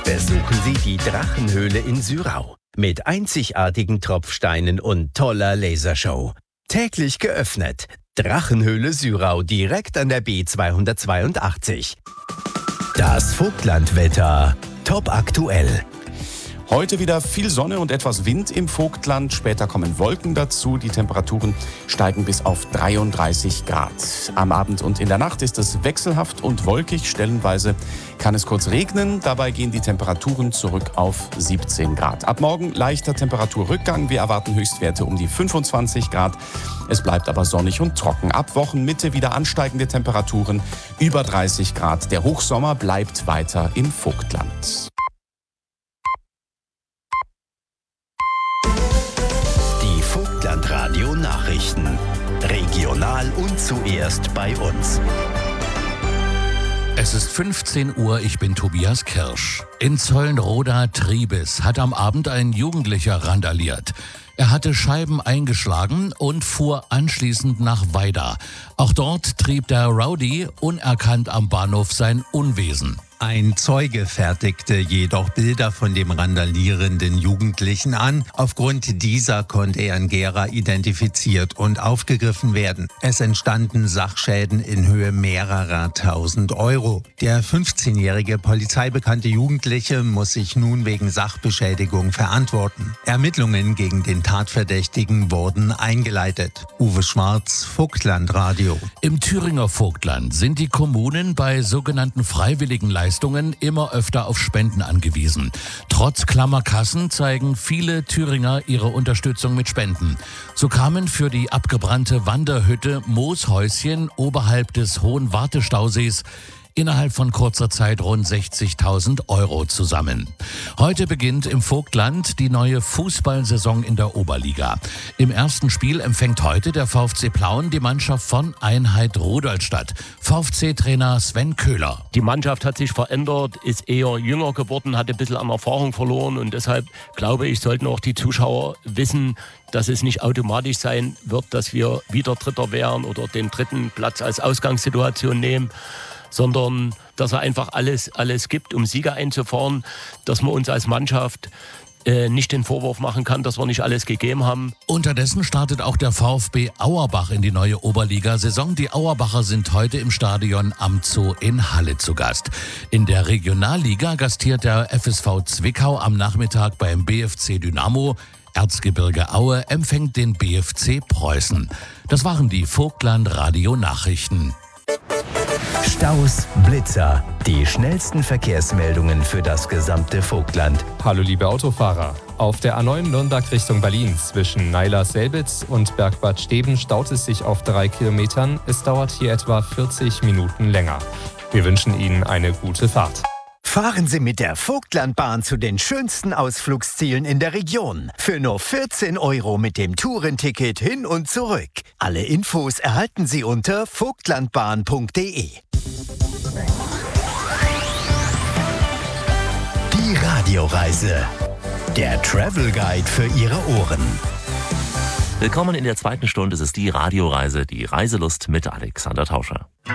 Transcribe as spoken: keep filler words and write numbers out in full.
Besuchen Sie die Drachenhöhle in Syrau mit einzigartigen Tropfsteinen und toller Lasershow. Täglich geöffnet. Drachenhöhle Syrau direkt an der B zweihundertzweiundachtzig. Das Vogtlandwetter. Top aktuell. Heute wieder viel Sonne und etwas Wind im Vogtland. Später kommen Wolken dazu. Die Temperaturen steigen bis auf dreiunddreißig Grad. Am Abend und in der Nacht ist es wechselhaft und wolkig. Stellenweise kann es kurz regnen. Dabei gehen die Temperaturen zurück auf siebzehn Grad. Ab morgen leichter Temperaturrückgang. Wir erwarten Höchstwerte um die fünfundzwanzig Grad. Es bleibt aber sonnig und trocken. Ab Wochenmitte wieder ansteigende Temperaturen über dreißig Grad. Der Hochsommer bleibt weiter im Vogtland. Radio Nachrichten. Regional und zuerst bei uns. Es ist fünfzehn Uhr, ich bin Tobias Kirsch. In Zeulenroda-Triebes hat am Abend ein Jugendlicher randaliert. Er hatte Scheiben eingeschlagen und fuhr anschließend nach Weida. Auch dort trieb der Rowdy unerkannt am Bahnhof sein Unwesen. Ein Zeuge fertigte jedoch Bilder von dem randalierenden Jugendlichen an. Aufgrund dieser konnte er in Gera identifiziert und aufgegriffen werden. Es entstanden Sachschäden in Höhe mehrerer tausend Euro. Der fünfzehnjährige polizeibekannte Jugendliche muss sich nun wegen Sachbeschädigung verantworten. Ermittlungen gegen den Tatverdächtigen wurden eingeleitet. Uwe Schwarz, Vogtlandradio. Im Thüringer Vogtland sind die Kommunen bei sogenannten freiwilligen Leistungen immer öfter auf Spenden angewiesen. Trotz klammer Kassen zeigen viele Thüringer ihre Unterstützung mit Spenden. So kamen für die abgebrannte Wanderhütte Mooshäuschen oberhalb des Hohen Wartestausees innerhalb von kurzer Zeit rund sechzigtausend Euro zusammen. Heute beginnt im Vogtland die neue Fußballsaison in der Oberliga. Im ersten Spiel empfängt heute der VfC Plauen die Mannschaft von Einheit Rudolstadt. VfC-Trainer Sven Köhler. Die Mannschaft hat sich verändert, ist eher jünger geworden, hat ein bisschen an Erfahrung verloren und deshalb glaube ich, sollten auch die Zuschauer wissen, dass es nicht automatisch sein wird, dass wir wieder Dritter wären oder den dritten Platz als Ausgangssituation nehmen, sondern dass er einfach alles, alles gibt, um Sieger einzufahren, dass man uns als Mannschaft äh, nicht den Vorwurf machen kann, dass wir nicht alles gegeben haben. Unterdessen startet auch der VfB Auerbach in die neue Oberliga-Saison. Die Auerbacher sind heute im Stadion am Zoo in Halle zu Gast. In der Regionalliga gastiert der F S V Zwickau am Nachmittag beim B F C Dynamo. Erzgebirge Aue empfängt den B F C Preußen. Das waren die Vogtland-Radio-Nachrichten. Staus, Blitzer, die schnellsten Verkehrsmeldungen für das gesamte Vogtland. Hallo liebe Autofahrer. Auf der A neun Nürnberg Richtung Berlin zwischen Neiler-Selbitz und Bergbad Steben staut es sich auf drei Kilometern. Es dauert hier etwa vierzig Minuten länger. Wir wünschen Ihnen eine gute Fahrt. Fahren Sie mit der Vogtlandbahn zu den schönsten Ausflugszielen in der Region. Für nur vierzehn Euro mit dem Tourenticket hin und zurück. Alle Infos erhalten Sie unter vogtlandbahn punkt de. Die Radioreise. Der Travel Guide für Ihre Ohren. Willkommen in der zweiten Stunde. Es ist die Radioreise, die Reiselust mit Alexander Tauscher.